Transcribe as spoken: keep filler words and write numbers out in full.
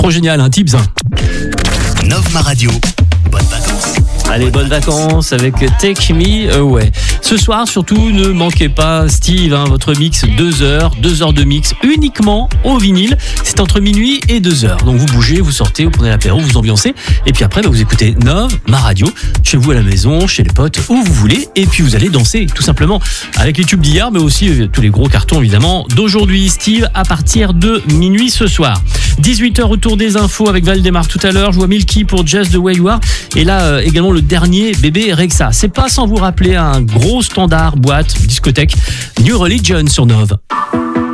Trop génial, un tips. Nove Ma Radio. Bonnes vacances. Allez, bonnes vacances avec Take Me Away. Ce soir, surtout, ne manquez pas Steve, hein, votre mix deux heures, deux heures de mix uniquement au vinyle. C'est entre minuit et deux heures. Donc vous bougez, vous sortez, vous prenez l'apéro, vous ambiancez. Et puis après, bah, vous écoutez Nove Ma Radio, chez vous à la maison, chez les potes, où vous voulez. Et puis vous allez danser, tout simplement, avec les tubes d'hier, mais aussi euh, tous les gros cartons, évidemment, d'aujourd'hui. Steve, à partir de minuit ce soir. dix-huit heures, retour des infos avec Valdemar tout à l'heure. Je vois Milky pour Just the Way You Are. Et là, euh, également le dernier bébé Rexa. C'est pas sans vous rappeler un gros standard boîte, discothèque, New Religion sur Nove.